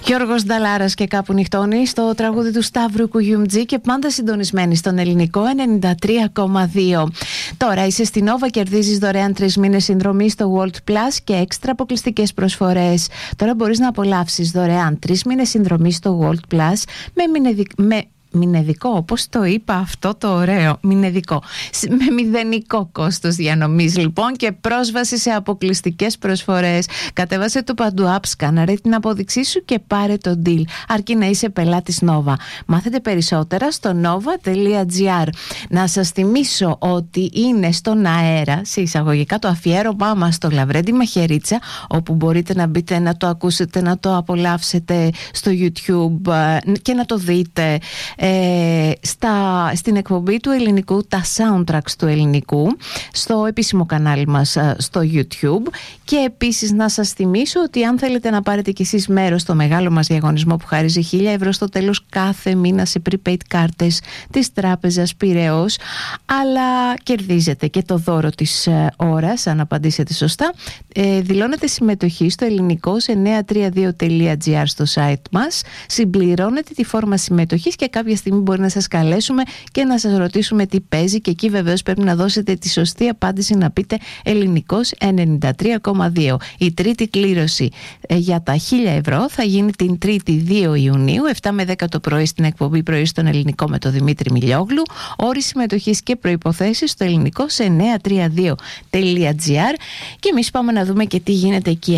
Γιώργος Νταλάρας και κάπου νυχτώνει στο τραγούδι του Σταύρου Κουγιουμτζή και πάντα συντονισμένη στον ελληνικό 93,2. Τώρα είσαι στην Nova, κερδίζεις δωρεάν 3 μήνες συνδρομή στο World Plus και έξτρα αποκλειστικές προσφορές. Τώρα μπορείς να απολαύσεις δωρεάν 3 μήνες συνδρομή στο World Plus μηνεδικό, όπως το είπα αυτό το ωραίο, μηνεδικό, με μηδενικό κόστος διανομής λοιπόν και πρόσβαση σε αποκλειστικές προσφορές. Κατέβασε το Παντού App, σκάναρε την απόδειξή σου και πάρε το deal, αρκεί να είσαι πελάτης Nova. Μάθετε περισσότερα στο nova.gr. Να σας θυμίσω ότι είναι στον αέρα, σε εισαγωγικά, το αφιέρωμά μας στο Λαβρέντι Μαχαιρίτσα, όπου μπορείτε να μπείτε να το ακούσετε, να το απολαύσετε στο YouTube και να το δείτε στην εκπομπή του ελληνικού, τα soundtracks του ελληνικού, στο επίσημο κανάλι μας στο YouTube. Και επίσης να σας θυμίσω ότι αν θέλετε να πάρετε κι εσείς μέρος στο μεγάλο μας διαγωνισμό που χαρίζει 1.000 ευρώ στο τέλος κάθε μήνα σε prepaid κάρτες της τράπεζας Πειραιώς, αλλά κερδίζετε και το δώρο της ώρας αν απαντήσετε σωστά. Δηλώνετε συμμετοχή στο ελληνικό σε 932.gr στο site μας, συμπληρώνετε τη φόρμα συμμετοχής και κάποια στιγμή μπορεί να σας καλέσουμε και να σας ρωτήσουμε τι παίζει, και εκεί βεβαίως πρέπει να δώσετε τη σωστή απάντηση, να πείτε ελληνικός 93,2. Η τρίτη κλήρωση για τα 1.000 ευρώ θα γίνει την 3η 2 Ιουνίου 7 με 10 το πρωί στην εκπομπή Πρωί στον Ελληνικό με τον Δημήτρη Μιλιόγλου. Όροι συμμετοχής και προϋποθέσεις στο ελληνικό σε 932.gr. Και εμείς πάμε να δούμε και τι γίνεται εκεί